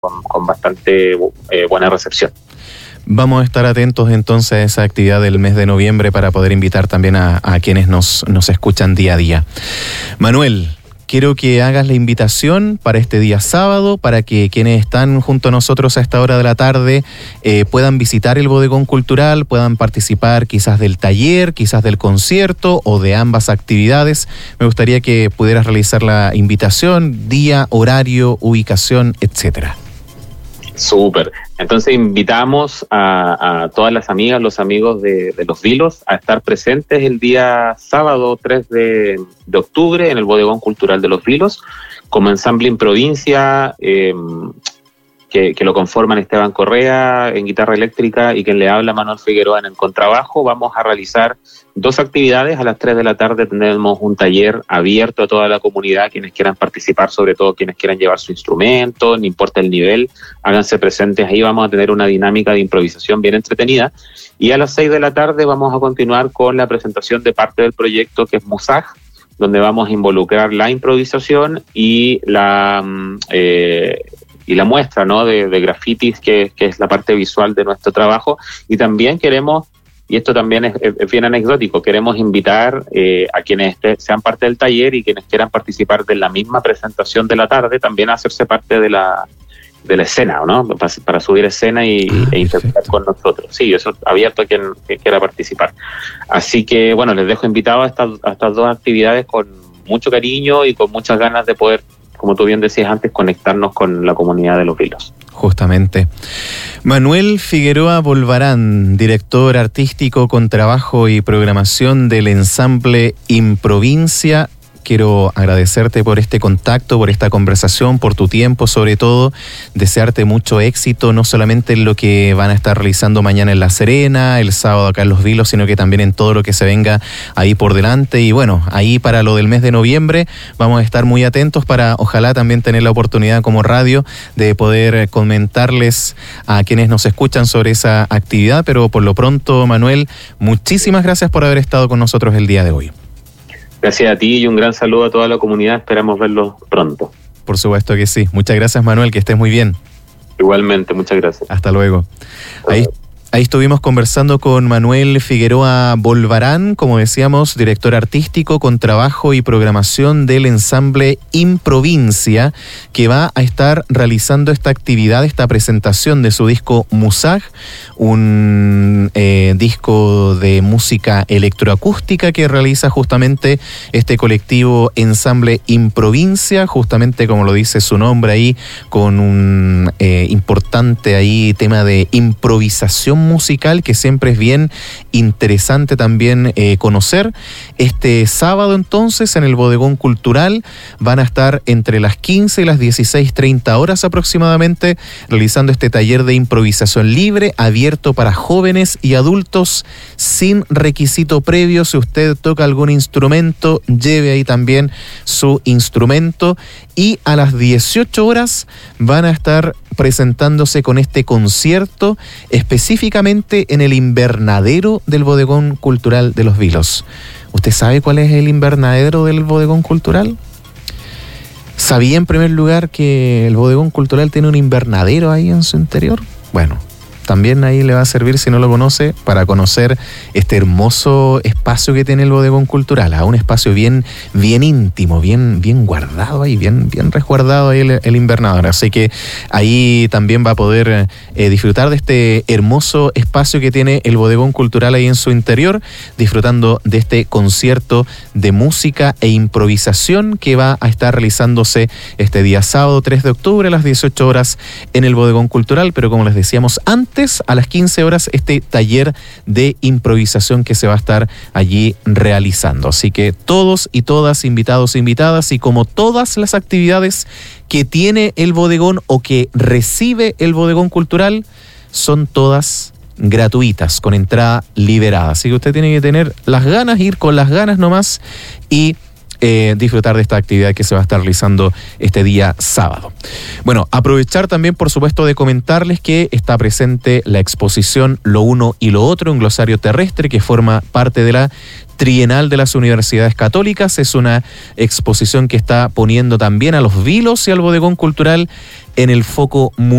con bastante buena recepción. Vamos a estar atentos entonces a esa actividad del mes de noviembre para poder invitar también a quienes nos escuchan día a día. Manuel, quiero que hagas la invitación para este día sábado, para que quienes están junto a nosotros a esta hora de la tarde puedan visitar el Bodegón Cultural, puedan participar quizás del taller, quizás del concierto o de ambas actividades. Me gustaría que pudieras realizar la invitación, día, horario, ubicación, etcétera. Súper. Entonces invitamos a todas las amigas, los amigos de Los Vilos a estar presentes el día sábado 3 de octubre en el Bodegón Cultural de Los Vilos como ensamble en provincia que lo conforman Esteban Correa en guitarra eléctrica y quien le habla Manuel Figueroa en el contrabajo. Vamos a realizar 2 actividades. A las 3 de la tarde tendremos un taller abierto a toda la comunidad, quienes quieran participar, sobre todo quienes quieran llevar su instrumento, no importa el nivel, háganse presentes ahí. Vamos a tener una dinámica de improvisación bien entretenida. Y a las 6 de la tarde vamos a continuar con la presentación de parte del proyecto que es Musaj, donde vamos a involucrar la improvisación y la muestra, ¿no?, de grafitis, que es la parte visual de nuestro trabajo. Y también queremos, y esto también es bien anecdótico, queremos invitar a quienes sean parte del taller y quienes quieran participar de la misma presentación de la tarde, también a hacerse parte de la escena, ¿no?, para subir escena e interpretar con nosotros. Sí, eso abierto a quien quiera participar. Así que, bueno, les dejo invitados a estas 2 actividades con mucho cariño y con muchas ganas de poder, como tú bien decías antes, conectarnos con la comunidad de Los Vilos. Justamente. Manuel Figueroa Bolvarán, director artístico con trabajo y programación del ensamble Improvincia. Quiero agradecerte por este contacto, por esta conversación, por tu tiempo, sobre todo, desearte mucho éxito, no solamente en lo que van a estar realizando mañana en La Serena, el sábado acá en Los Vilos, sino que también en todo lo que se venga ahí por delante. Y bueno, ahí para lo del mes de noviembre vamos a estar muy atentos para ojalá también tener la oportunidad como radio de poder comentarles a quienes nos escuchan sobre esa actividad. Pero por lo pronto, Manuel, muchísimas gracias por haber estado con nosotros el día de hoy. Gracias a ti y un gran saludo a toda la comunidad. Esperamos verlos pronto. Por supuesto que sí. Muchas gracias, Manuel. Que estés muy bien. Igualmente, muchas gracias. Hasta luego. Ahí estuvimos conversando con Manuel Figueroa Bolvarán, como decíamos, director artístico con trabajo y programación del ensamble Improvincia, que va a estar realizando esta actividad, esta presentación de su disco Musaj, un disco de música electroacústica que realiza justamente este colectivo ensamble Improvincia, justamente como lo dice su nombre ahí, con un importante ahí tema de improvisación musical que siempre es bien interesante también conocer. Este sábado entonces en el Bodegón Cultural van a estar entre las 15 y las 16:30 horas aproximadamente realizando este taller de improvisación libre abierto para jóvenes y adultos sin requisito previo. Si usted toca algún instrumento, lleve ahí también su instrumento. Y a las 18 horas van a estar presentándose con este concierto específicamente en el invernadero del Bodegón Cultural de Los Vilos. ¿Usted sabe cuál es el invernadero del Bodegón Cultural? ¿Sabía en primer lugar que el Bodegón Cultural tiene un invernadero ahí en su interior? Bueno, también ahí le va a servir, si no lo conoce, para conocer este hermoso espacio que tiene el Bodegón Cultural, un espacio bien íntimo, bien guardado ahí, bien resguardado ahí el invernadero. Así que ahí también va a poder disfrutar de este hermoso espacio que tiene el Bodegón Cultural ahí en su interior, disfrutando de este concierto de música e improvisación que va a estar realizándose este día sábado 3 de octubre a las 18 horas en el Bodegón Cultural. Pero como les decíamos antes, a las 15 horas este taller de improvisación que se va a estar allí realizando. Así que todos y todas invitados e invitadas, y como todas las actividades que tiene el bodegón o que recibe el Bodegón Cultural, son todas gratuitas, con entrada liberada. Así que usted tiene que tener las ganas, ir con las ganas nomás y disfrutar de esta actividad que se va a estar realizando este día sábado. Bueno, aprovechar también, por supuesto, de comentarles que está presente la exposición Lo Uno y Lo Otro, un glosario terrestre que forma parte de la Trienal de las Universidades Católicas. Es una exposición que está poniendo también a Los Vilos y al Bodegón Cultural en el foco mundial.